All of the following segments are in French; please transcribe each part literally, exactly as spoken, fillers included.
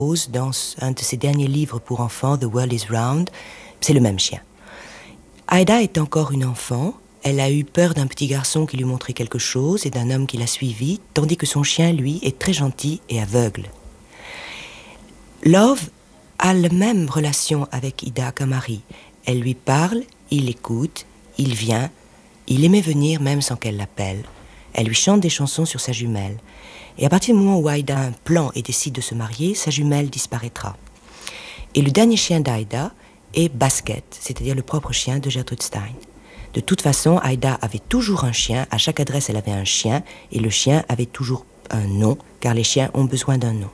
Dans un de ses derniers livres pour enfants, The World is Round, c'est le même chien. Aïda est encore une enfant. Elle a eu peur d'un petit garçon qui lui montrait quelque chose et d'un homme qui l'a suivi, tandis que son chien, lui, est très gentil et aveugle. Love a la même relation avec Ida qu'un mari. Elle lui parle, il écoute, il vient, il aimait venir même sans qu'elle l'appelle. Elle lui chante des chansons sur sa jumelle. Et à partir du moment où Aïda a un plan et décide de se marier, sa jumelle disparaîtra. Et le dernier chien d'Aïda est Basket, c'est-à-dire le propre chien de Gertrude Stein. De toute façon, Aïda avait toujours un chien, à chaque adresse elle avait un chien, et le chien avait toujours un nom, car les chiens ont besoin d'un nom.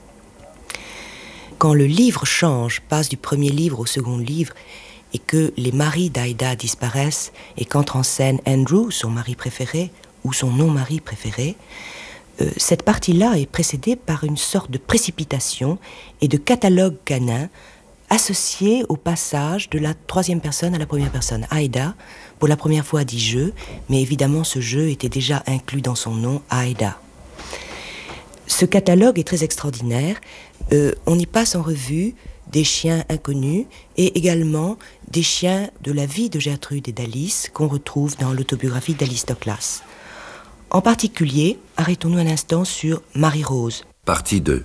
Quand le livre change, passe du premier livre au second livre, et que les maris d'Aïda disparaissent, et qu'entre en scène Andrew, son mari préféré, ou son non-mari préféré, Euh, cette partie-là est précédée par une sorte de précipitation et de catalogue canin associé au passage de la troisième personne à la première personne. Aïda, pour la première fois, dit « je », mais évidemment ce « je » était déjà inclus dans son nom, Aïda. Ce catalogue est très extraordinaire. Euh, on y passe en revue des chiens inconnus et également des chiens de la vie de Gertrude et d'Alice qu'on retrouve dans l'autobiographie d'Alice Toklas. En particulier, arrêtons-nous un instant sur Marie-Rose. Partie deux.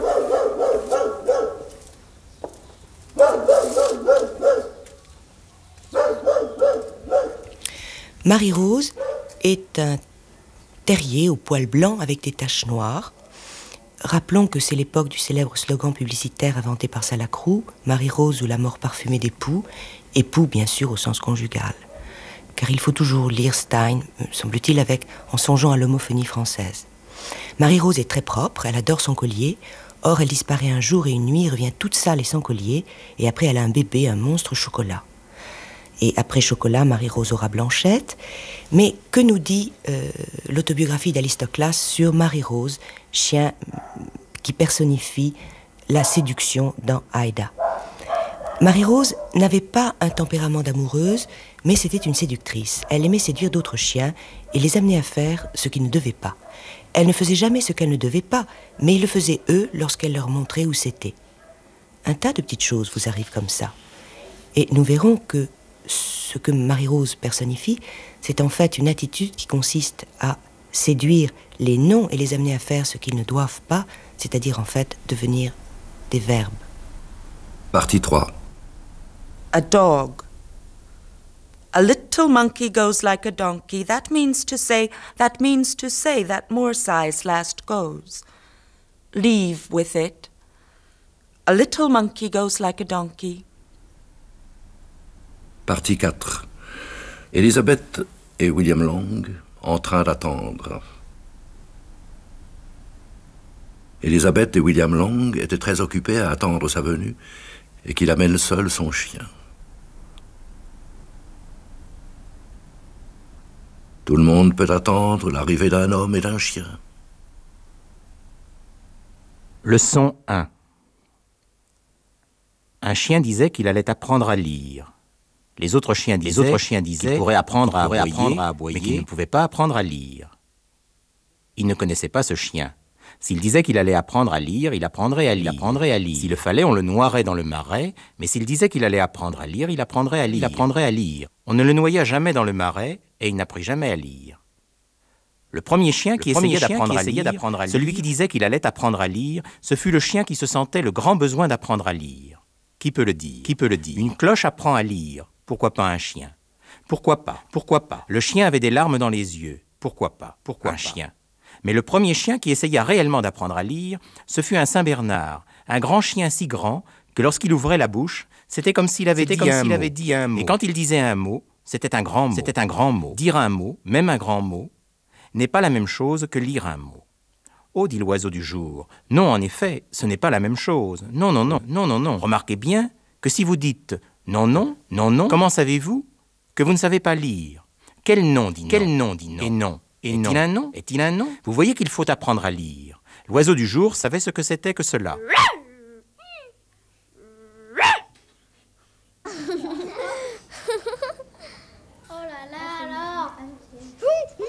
Marie-Rose est un terrier au poil blanc avec des taches noires. Rappelons que c'est l'époque du célèbre slogan publicitaire inventé par Salacrou, Marie-Rose ou la mort parfumée d'époux, époux bien sûr au sens conjugal. Car il faut toujours lire Stein, semble-t-il, avec, en songeant à l'homophonie française. Marie-Rose est très propre, elle adore son collier. Or, elle disparaît un jour et une nuit, revient toute sale et sans collier, et après elle a un bébé, un monstre chocolat. Et après chocolat, Marie-Rose aura Blanchette. Mais que nous dit euh, l'autobiographie d'Alice Toklas sur Marie-Rose, chien qui personnifie la séduction dans Aïda? Marie-Rose n'avait pas un tempérament d'amoureuse, mais c'était une séductrice. Elle aimait séduire d'autres chiens et les amener à faire ce qu'ils ne devaient pas. Elle ne faisait jamais ce qu'elle ne devait pas, mais ils le faisaient eux lorsqu'elle leur montrait où c'était. Un tas de petites choses vous arrivent comme ça. Et nous verrons que ce que Marie-Rose personnifie, c'est en fait une attitude qui consiste à séduire les noms et les amener à faire ce qu'ils ne doivent pas, c'est-à-dire en fait devenir des verbes. Partie trois. A dog. A little monkey goes like a donkey. That means to say, that means to say that more size last goes. Leave with it. A little monkey goes like a donkey. Partie quatre. Elizabeth et William Long en train d'attendre. Elizabeth et William Long étaient très occupés à attendre sa venue et qu'il amène seul son chien. Tout le monde peut attendre l'arrivée d'un homme et d'un chien. Leçon un. Un chien disait qu'il allait apprendre à lire. Les autres chiens disaient, Les autres chiens disaient qu'il pourrait apprendre, à, pourrait aboyer, apprendre à aboyer, mais qu'il ne pouvait pas apprendre à lire. Il ne connaissait pas ce chien. S'il disait qu'il allait apprendre à lire, il apprendrait à lire. Il apprendrait à lire. S'il le fallait, on le noierait dans le marais, mais s'il disait qu'il allait apprendre à lire, il apprendrait à lire. Il apprendrait à lire. On ne le noya jamais dans le marais, et il n'apprit jamais à lire. Le premier chien qui essayait d'apprendre à lire, celui qui disait qu'il allait apprendre à lire, ce fut le chien qui se sentait le grand besoin d'apprendre à lire. Qui peut le dire? Qui peut le dire? Une cloche apprend à lire. Pourquoi pas un chien? Pourquoi pas? Pourquoi pas? Le chien avait des larmes dans les yeux. Pourquoi pas? Pourquoi un chien? Mais le premier chien qui essaya réellement d'apprendre à lire, ce fut un Saint-Bernard, un grand chien si grand que lorsqu'il ouvrait la bouche, c'était comme s'il avait, dit, comme un s'il avait dit un mot. Et quand il disait un mot, c'était un grand mot. C'était un grand mot. Dire un mot, même un grand mot, n'est pas la même chose que lire un mot. Oh, dit l'oiseau du jour, non, en effet, ce n'est pas la même chose. Non, non, non, non, non, non. Remarquez bien que si vous dites non, non, non, non, comment savez-vous que vous ne savez pas lire? Quel nom dit non? Quel nom dit non? Et non. Et non. Est-il un nom? Est-il un nom? Vous voyez qu'il faut apprendre à lire. L'oiseau du jour savait ce que c'était que cela. Oh là là alors.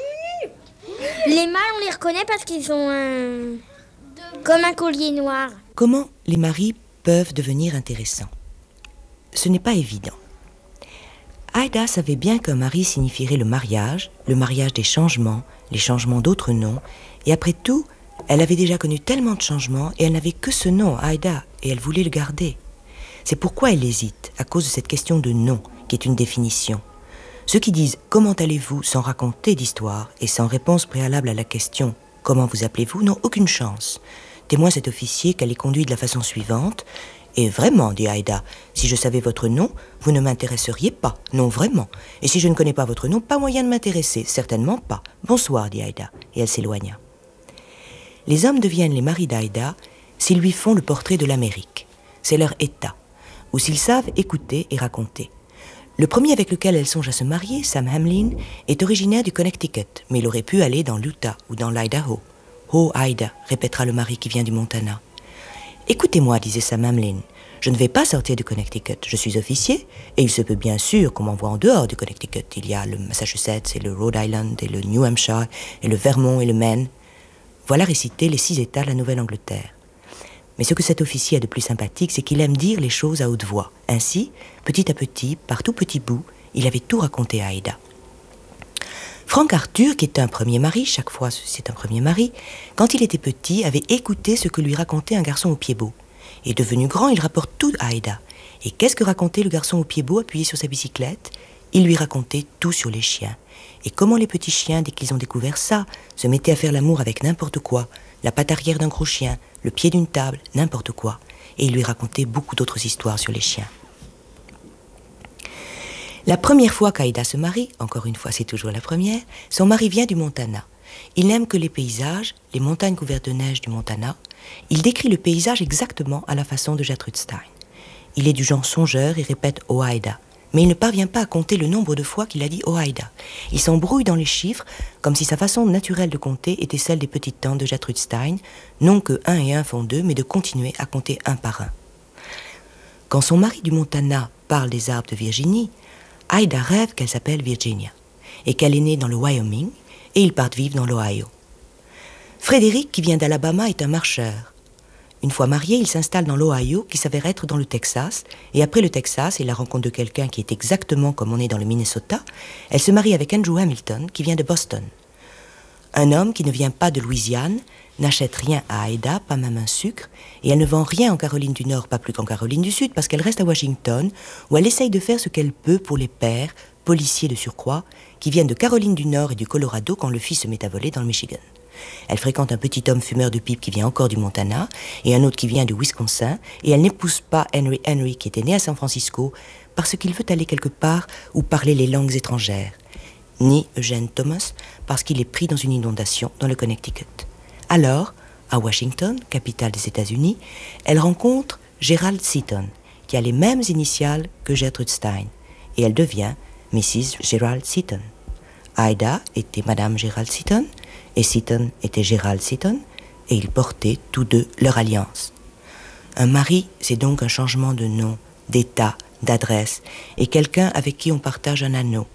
Les mâles, on les reconnaît parce qu'ils ont un... comme un collier noir. Comment les maris peuvent devenir intéressants? Ce n'est pas évident. Aïda savait bien qu'un mari signifierait le mariage, le mariage des changements, les changements d'autres noms, et après tout, elle avait déjà connu tellement de changements et elle n'avait que ce nom, Aïda, et elle voulait le garder. C'est pourquoi elle hésite, à cause de cette question de nom, qui est une définition. Ceux qui disent « Comment allez-vous » sans raconter d'histoire et sans réponse préalable à la question « Comment vous appelez-vous » n'ont aucune chance. Témoin cet officier qu'elle les conduit de la façon suivante. « Et vraiment, dit Aïda, si je savais votre nom, vous ne m'intéresseriez pas. Non, vraiment. Et si je ne connais pas votre nom, pas moyen de m'intéresser. Certainement pas. Bonsoir, dit Aïda. » Et elle s'éloigna. Les hommes deviennent les maris d'Aïda s'ils lui font le portrait de l'Amérique. C'est leur état. Ou s'ils savent écouter et raconter. Le premier avec lequel elle songe à se marier, Sam Hamlin, est originaire du Connecticut, mais il aurait pu aller dans l'Utah ou dans l'Idaho. « Oh, Aïda », répétera le mari qui vient du Montana. « Écoutez-moi, disait Sam Hamlin, je ne vais pas sortir du Connecticut. Je suis officier, et il se peut bien sûr qu'on m'envoie en dehors du Connecticut. Il y a le Massachusetts, et le Rhode Island, et le New Hampshire, et le Vermont, et le Maine. » Voilà réciter les six États de la Nouvelle-Angleterre. Mais ce que cet officier a de plus sympathique, c'est qu'il aime dire les choses à haute voix. Ainsi, petit à petit, par tout petit bout, il avait tout raconté à Aïda. Frank Arthur, qui est un premier mari, chaque fois c'est un premier mari, quand il était petit, avait écouté ce que lui racontait un garçon au pied beau. Et devenu grand, il rapporte tout à Aïda. Et qu'est-ce que racontait le garçon au pied beau appuyé sur sa bicyclette? Il lui racontait tout sur les chiens. Et comment les petits chiens, dès qu'ils ont découvert ça, se mettaient à faire l'amour avec n'importe quoi, la patte arrière d'un gros chien, le pied d'une table, n'importe quoi. Et il lui racontait beaucoup d'autres histoires sur les chiens. La première fois qu'Aïda se marie, encore une fois c'est toujours la première, son mari vient du Montana. Il n'aime que les paysages, les montagnes couvertes de neige du Montana. Il décrit le paysage exactement à la façon de Gertrude Stein. Il est du genre songeur et répète « Oh Aïda ». Mais il ne parvient pas à compter le nombre de fois qu'il a dit « Oh Aïda ». Il s'embrouille dans les chiffres, comme si sa façon naturelle de compter était celle des petites tantes de Gertrude Stein, non que un et un font deux, mais de continuer à compter un par un. Quand son mari du Montana parle des arbres de Virginie, Aïda rêve qu'elle s'appelle Virginia, et qu'elle est née dans le Wyoming, et ils partent vivre dans l'Ohio. Frédéric, qui vient d'Alabama, est un marcheur. Une fois marié, il s'installe dans l'Ohio, qui s'avère être dans le Texas, et après le Texas et la rencontre de quelqu'un qui est exactement comme on est dans le Minnesota, elle se marie avec Andrew Hamilton, qui vient de Boston. Un homme qui ne vient pas de Louisiane, n'achète rien à Aïda, pas même un sucre, et elle ne vend rien en Caroline du Nord, pas plus qu'en Caroline du Sud, parce qu'elle reste à Washington, où elle essaye de faire ce qu'elle peut pour les pères, policiers de surcroît, qui viennent de Caroline du Nord et du Colorado quand le fils se met à voler dans le Michigan. Elle fréquente un petit homme fumeur de pipe qui vient encore du Montana, et un autre qui vient du Wisconsin, et elle n'épouse pas Henry Henry, qui était né à San Francisco, parce qu'il veut aller quelque part où parler les langues étrangères, ni Eugène Thomas, parce qu'il est pris dans une inondation dans le Connecticut. Alors, à Washington, capitale des États-Unis, elle rencontre Gerald Seaton, qui a les mêmes initiales que Gertrude Stein, et elle devient Missus Gerald Seaton. Aïda était Madame Gerald Seaton, et Seaton était Gerald Seaton, et ils portaient tous deux leur alliance. Un mari, c'est donc un changement de nom, d'état, d'adresse, et quelqu'un avec qui on partage un anneau.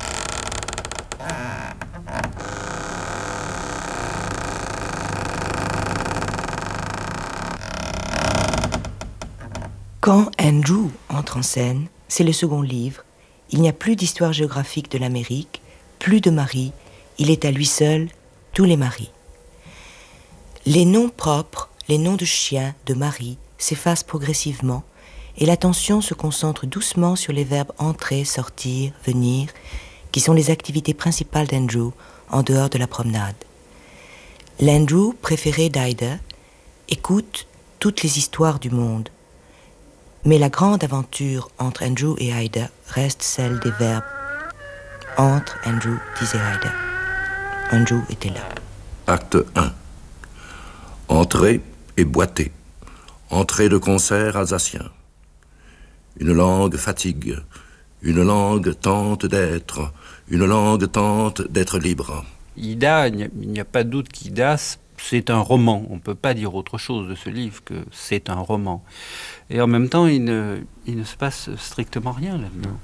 Quand Andrew entre en scène, c'est le second livre, il n'y a plus d'histoire géographique de l'Amérique, plus de maris, il est à lui seul tous les maris. Les noms propres, les noms de chiens, de maris, s'effacent progressivement et l'attention se concentre doucement sur les verbes entrer, sortir, venir, qui sont les activités principales d'Andrew en dehors de la promenade. L'Andrew préféré d'Aïda écoute toutes les histoires du monde. Mais la grande aventure entre Andrew et Aïda reste celle des verbes. Entre Andrew, disait Aïda. Andrew était là. Acte un. Entrée et boiter. Entrée de concert alsacien. Une langue fatigue. Une langue tente d'être. Une langue tente d'être libre. Ida, il n'y a, a pas de doute qu'Ida, c'est un roman. On ne peut pas dire autre chose de ce livre que c'est un roman. Et en même temps, il ne, il ne se passe strictement rien là-dedans.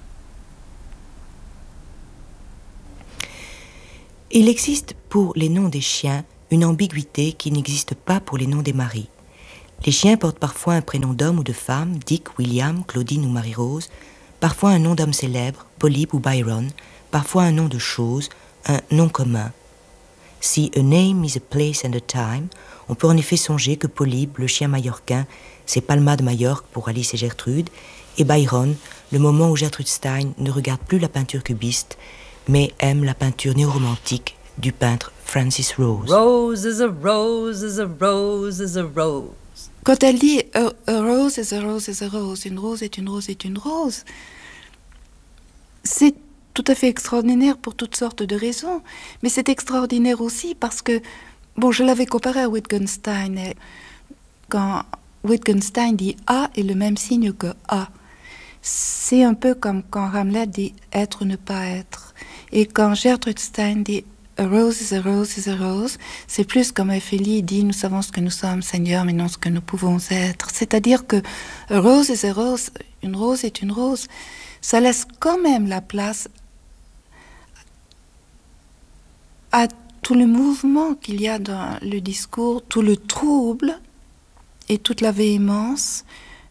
Il existe pour les noms des chiens une ambiguïté qui n'existe pas pour les noms des maris. Les chiens portent parfois un prénom d'homme ou de femme, Dick, William, Claudine ou Marie-Rose, parfois un nom d'homme célèbre, Polybe ou Byron, parfois un nom de chose, un nom commun. Si a name is a place and a time, on peut en effet songer que Polybe, le chien mallorquin, c'est Palma de Majorque pour Alice et Gertrude, et Byron, le moment où Gertrude Stein ne regarde plus la peinture cubiste, mais aime la peinture néo-romantique du peintre Francis Rose. Rose is a rose is a rose is a rose. Quand elle dit a, a rose is a rose is a rose, une rose est une rose est une rose, c'est tout à fait extraordinaire pour toutes sortes de raisons, mais c'est extraordinaire aussi parce que, bon, je l'avais comparé à Wittgenstein. Quand Wittgenstein dit A est le même signe que A, c'est un peu comme quand Hamlet dit être ou ne pas être. Et quand Gertrude Stein dit a rose is a rose is a rose, c'est plus comme Ophélie dit nous savons ce que nous sommes, Seigneur, mais non ce que nous pouvons être. C'est-à-dire que a rose is a rose, une rose est une rose, ça laisse quand même la place à tout le mouvement qu'il y a dans le discours, tout le trouble et toute la véhémence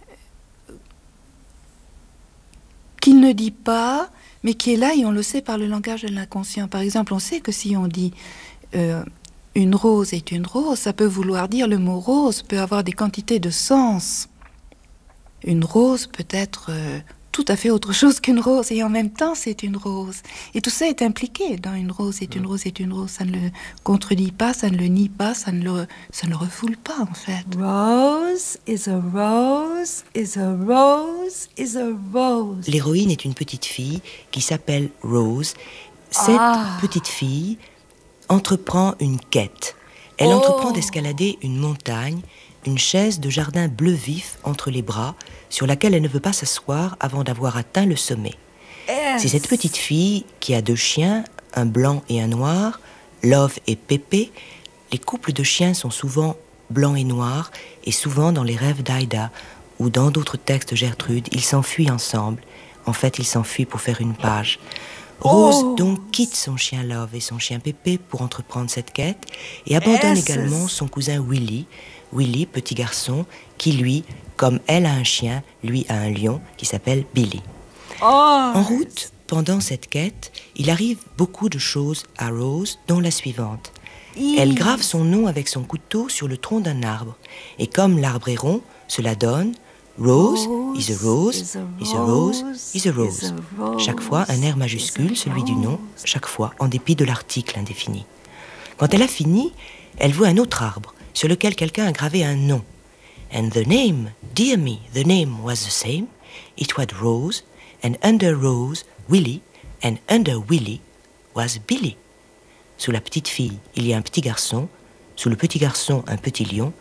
qu'il ne dit pas, mais qui est là et on le sait par le langage de l'inconscient. Par exemple, on sait que si on dit euh, une rose est une rose, ça peut vouloir dire, le mot rose peut avoir des quantités de sens. Une rose peut être euh, tout à fait autre chose qu'une rose, et en même temps c'est une rose. Et tout ça est impliqué dans une rose est une rose est une rose. Ça ne le contredit pas, ça ne le nie pas, ça ne le, ça ne le refoule pas en fait. Rose is a rose is a rose is a rose. L'héroïne est une petite fille qui s'appelle Rose. Cette Ah. petite fille entreprend une quête. Elle Oh. entreprend d'escalader une montagne, une chaise de jardin bleu vif entre les bras, sur laquelle elle ne veut pas s'asseoir avant d'avoir atteint le sommet. Yes. C'est cette petite fille qui a deux chiens, un blanc et un noir, Love et Pépé. Les couples de chiens sont souvent blancs et noirs, et souvent dans les rêves d'Aïda, ou dans d'autres textes de Gertrude, ils s'enfuient ensemble. En fait, ils s'enfuient pour faire une page. Rose Oh. donc quitte son chien Love et son chien Pépé pour entreprendre cette quête, et abandonne Yes. également son cousin Willy, Willy, petit garçon, qui lui, comme elle a un chien, lui a un lion qui s'appelle Billy. Oh. En route, pendant cette quête, il arrive beaucoup de choses à Rose, dont la suivante. Elle grave son nom avec son couteau sur le tronc d'un arbre. Et comme l'arbre est rond, cela donne Rose is a rose, is a rose, is a rose. Chaque fois un R majuscule, celui du nom, chaque fois en dépit de l'article indéfini. Quand elle a fini, elle voit un autre arbre sur lequel quelqu'un a gravé un nom. And the name, dear me, the name was the same. It was Rose, and under Rose, Willy, and under Willy was Billy. Sous la petite fille, il y a un petit garçon. Sous le petit garçon, un petit lion.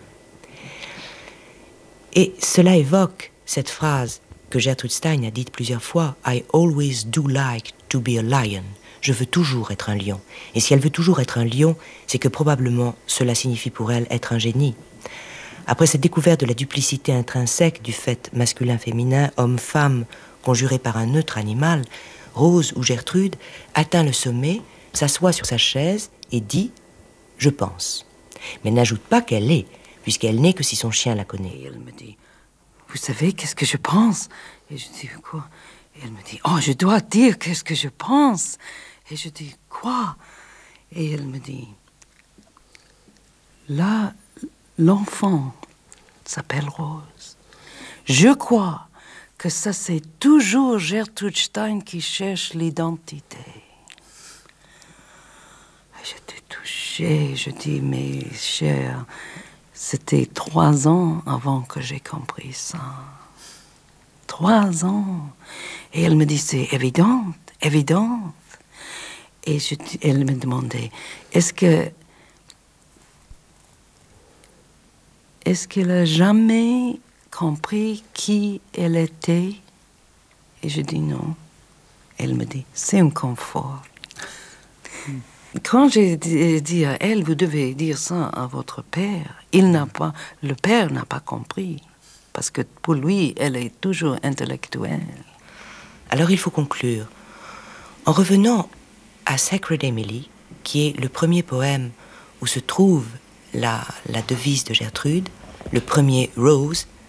Et cela évoque cette phrase que Gertrude Stein a dite plusieurs fois. I always do like to be a lion. Je veux toujours être un lion. Et si elle veut toujours être un lion, c'est que probablement cela signifie pour elle être un génie. Après cette découverte de la duplicité intrinsèque du fait masculin-féminin, homme-femme, conjuré par un neutre animal, Rose ou Gertrude atteint le sommet, s'assoit sur sa chaise et dit « Je pense ». Mais n'ajoute pas qu'elle est, puisqu'elle n'est que si son chien la connaît. Et elle me dit, vous savez, qu'est-ce que je pense? Et je dis, quoi? Et elle me dit, oh, je dois dire qu'est-ce que je pense. Et je dis, quoi? Et elle me dit, là, l'enfant s'appelle Rose. Je crois que ça, c'est toujours Gertrude Stein qui cherche l'identité. Et j'étais touchée. Je dis, mais chère, c'était trois ans avant que j'ai compris ça. Trois ans. Et elle me dit, c'est évident, évident. Et je, elle me demandait, est-ce que... Est-ce qu'elle a jamais compris qui elle était? Et je dis non. Elle me dit, c'est un confort. Mm. Quand j'ai dit à elle, vous devez dire ça à votre père, il n'a pas, le père n'a pas compris. Parce que pour lui, elle est toujours intellectuelle. Alors il faut conclure. En revenant à Sacred Emily, qui est le premier poème où se trouve la, la devise de Gertrude, Le premier, Rose,